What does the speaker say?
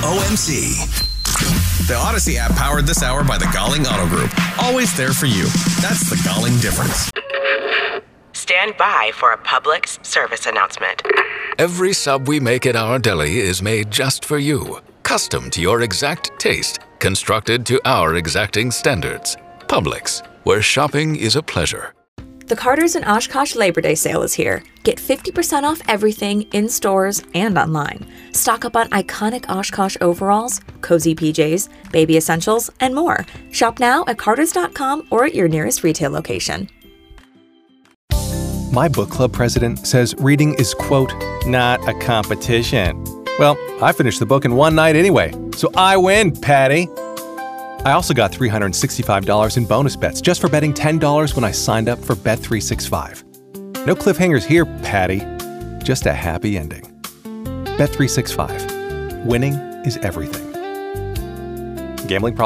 OMC. The Odyssey app powered this hour by the Galling Auto Group. Always there for you. That's the Galling difference. Stand by for a Publix service announcement. Every sub we make at our deli is made just for you. Custom to your exact taste. Constructed to our exacting standards. Publix, where shopping is a pleasure. The Carter's and Oshkosh Labor Day sale is here. Get 50% off everything in stores and online. Stock up on iconic Oshkosh overalls, cozy PJs, baby essentials, and more. Shop now at carters.com or at your nearest retail location. My book club president says reading is, quote, not a competition. Well, I finished the book in one night anyway, so I win, Patty. I also got $365 in bonus bets just for betting $10 when I signed up for Bet365. No cliffhangers here, Patty. Just a happy ending. Bet365. Winning is everything. Gambling problem?